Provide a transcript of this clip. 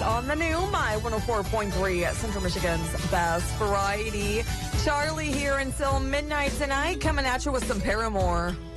on the new My 104.3, Central Michigan's best variety. Charlie here until midnight tonight, coming at you with some Paramore.